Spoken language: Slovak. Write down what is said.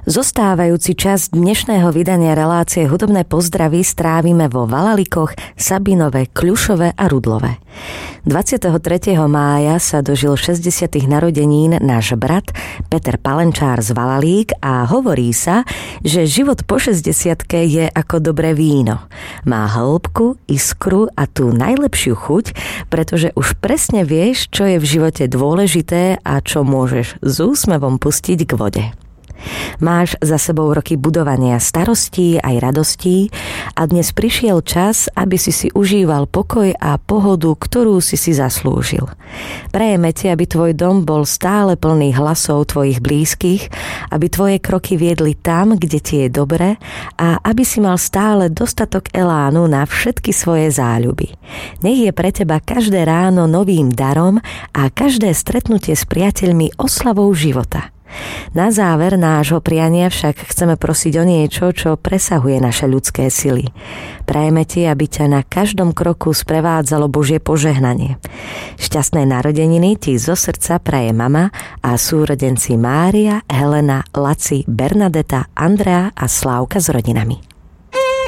Zostávajúci čas dnešného vydania relácie Hudobné pozdravy strávime vo Valalikoch, Sabinove, Kľušove a Rudlove. 23. mája sa dožil 60. narodenín náš brat Peter Palenčár z Valalík a hovorí sa, že život po 60-ke je ako dobré víno. Má hĺbku, iskru a tú najlepšiu chuť, pretože už presne vieš, čo je v živote dôležité a čo môžeš s úsmevom pustiť k vode. Máš za sebou roky budovania starostí aj radostí a dnes prišiel čas, aby si užíval pokoj a pohodu, ktorú si zaslúžil. Prajeme ti, aby tvoj dom bol stále plný hlasov tvojich blízkych, aby tvoje kroky viedli tam, kde ti je dobre a aby si mal stále dostatok elánu na všetky svoje záľuby. Nech je pre teba každé ráno novým darom a každé stretnutie s priateľmi oslavou života. Na záver nášho priania však chceme prosiť o niečo, čo presahuje naše ľudské sily. Prajeme ti, aby ťa na každom kroku sprevádzalo Božie požehnanie. Šťastné narodeniny ti zo srdca praje mama a súrodenci Mária, Helena, Laci, Bernadeta, Andrea a Slávka s rodinami.